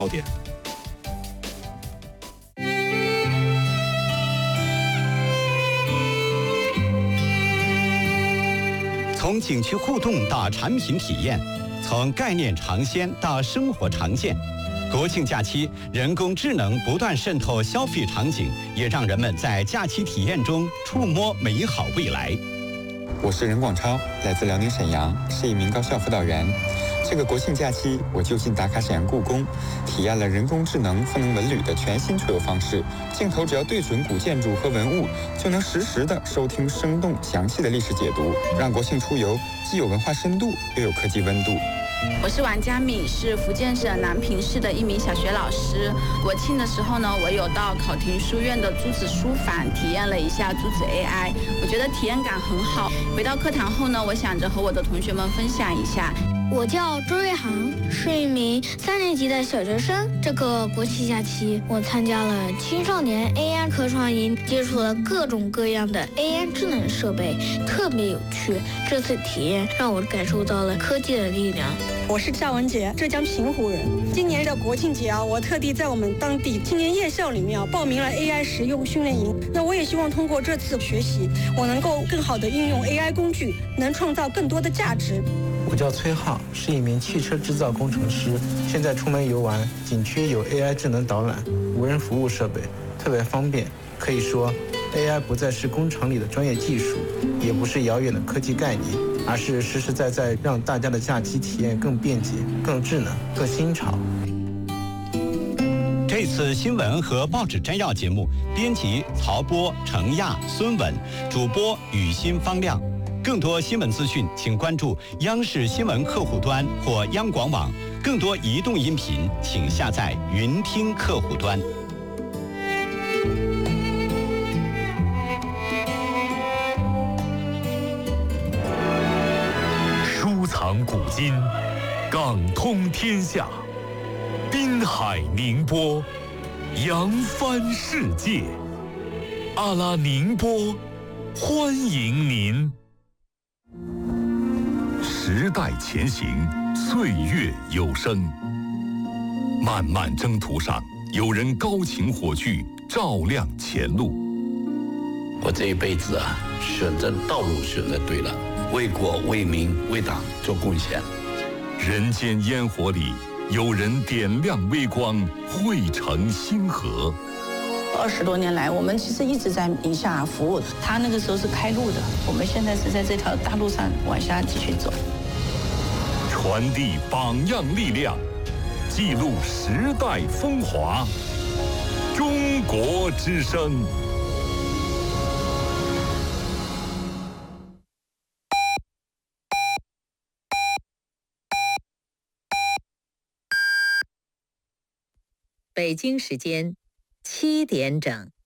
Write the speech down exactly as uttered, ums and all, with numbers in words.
焦点。 从景区互动到产品体验，从概念尝鲜到生活常见，国庆假期，人工智能不断渗透消费场景，也让人们在假期体验中触摸美好未来。 我是任广超，来自辽宁沈阳，是一名高校辅导员。这个国庆假期，我就近打卡沈阳故宫，体验了人工智能赋能文旅的全新出游方式。镜头只要对准古建筑和文物，就能实时的收听生动详细的历史解读，让国庆出游既有文化深度，又有科技温度。 我是王佳敏，是福建省南平市的一名小学老师。国庆的时候呢，我有到考亭书院的朱子书坊体验了一下朱子 A I， 我觉得体验感很好。回到课堂后呢，我想着和我的同学们分享一下。 我叫周瑞航，是一名三年级的小学生。这个国庆假期，我参加了青少年 A I 科创营，接触了各种各样的 A I 智能设备，特别有趣。这次体验让我感受到了科技的力量。 我是夏文杰，浙江平湖人。今年的国庆节啊，我特地在我们当地青年夜校里面啊报名了 A I 实用训练营。那我也希望通过这次学习，我能够更好的运用 A I 工具，能创造更多的价值。 我叫崔浩，是一名汽车制造工程师。现在出门游玩，景区有 A I 智能导览、无人服务设备，特别方便。可以说 ，A I 不再是工厂里的专业技术，也不是遥远的科技概念，而是实实在在让大家的假期体验更便捷、更智能、更新潮。 这次新闻和报纸摘要节目，编辑曹波、程亚、孙稳，主播雨欣、方亮。更多新闻资讯，请关注央视新闻客户端或央广网。更多移动音频，请下载云听客户端。 收藏古今，港通天下，滨海宁波，扬帆世界。阿拉宁波，欢迎您。时代前行，岁月有声。漫漫征途上，有人高擎火炬，照亮前路。 我这一辈子啊，选择道路选择对了，为国为民为党做贡献。 人间烟火里，有人点亮微光，汇成星河。 二十多年来，我们其实一直在宁夏服务。他那个时候是开路的，我们现在是在这条大路上往下继续走。 传递榜样力量，记录时代风华。中国之声。 北京时间七点整。